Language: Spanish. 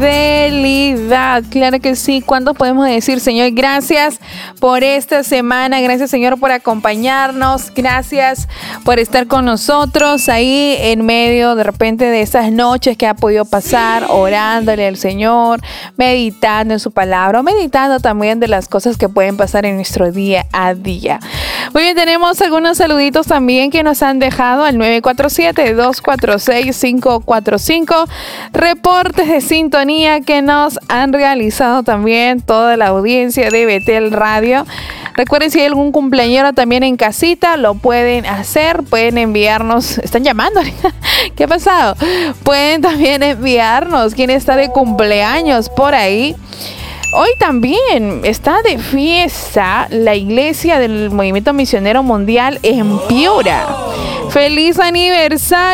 Fidelidad, claro que sí. ¿Cuántos podemos decir, Señor, gracias por esta semana? Gracias, Señor, por acompañarnos. Gracias por estar con nosotros ahí en medio de repente de esas noches que ha podido pasar orándole al Señor, meditando en su palabra, meditando también de las cosas que pueden pasar en nuestro día a día. Muy bien, tenemos algunos saluditos también que nos han dejado al 947-246-545. Reportes de sintonía que nos han realizado también toda la audiencia de Betel Radio. Recuerden, si hay algún cumpleañero también en casita, lo pueden hacer, pueden enviarnos, están llamando, ¿qué ha pasado? Pueden también enviarnos quién está de cumpleaños por ahí. Hoy también está de fiesta la iglesia del Movimiento Misionero Mundial en Piura. ¡Feliz aniversario!